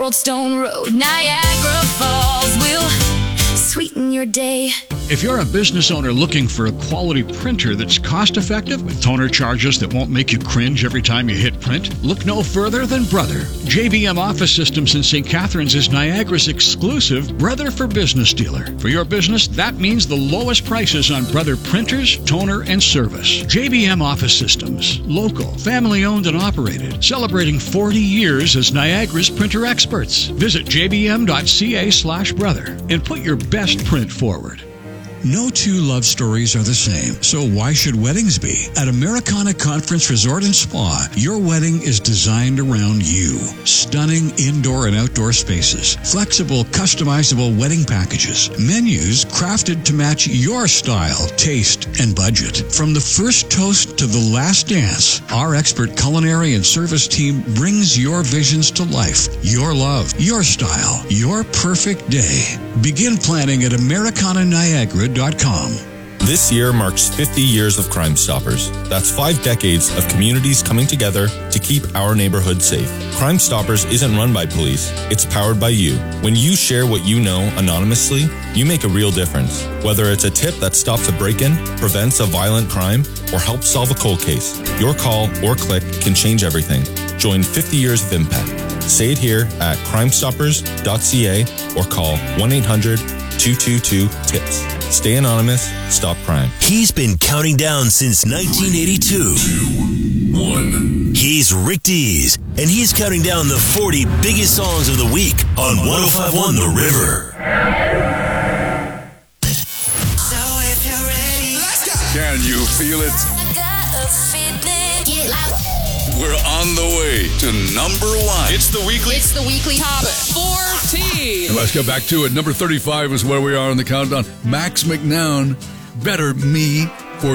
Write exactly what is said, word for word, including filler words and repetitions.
Old Stone Road. Niagara Falls will sweeten your day. If you're a business owner looking for a quality printer that's cost-effective with toner charges that won't make you cringe every time you hit print, look no further than Brother. J B M Office Systems in Saint Catharines is Niagara's exclusive Brother for Business dealer. For your business, that means the lowest prices on Brother printers, toner, and service. J B M Office Systems, local, family-owned and operated, celebrating forty years as Niagara's printer experts. Visit j b m dot c a slash brother and put your best print forward. No two love stories are the same, so why should weddings be? At Americana Conference Resort and Spa, your wedding is designed around you. Stunning indoor and outdoor spaces, flexible, customizable wedding packages, menus crafted to match your style, taste, and budget. From the first toast to the last dance, our expert culinary and service team brings your visions to life. Your love, your style, your perfect day. Begin planning at Americana Niagara dot com. This year marks fifty years of Crime Stoppers. That's five decades of communities coming together to keep our neighborhood safe. Crime Stoppers isn't run by police. It's powered by you. When you share what you know anonymously, you make a real difference. Whether it's a tip that stops a break-in, prevents a violent crime, or helps solve a cold case, your call or click can change everything. Join fifty years of impact. Say it here at crime stoppers dot c a or call one eight hundred two two two tips. Stay anonymous, stop crime. He's been counting down since nineteen eighty-two. Two, one. He's Rick Dees, and he's counting down the forty biggest songs of the week on one oh five point one The River. So if you're ready, let's go. Can you feel it? I got a feeling. Get loud. We're on the way to number one. It's the weekly. It's the weekly top fourteen. And let's go back to it. Number thirty-five is where we are in the countdown. Max McNown, Better Me.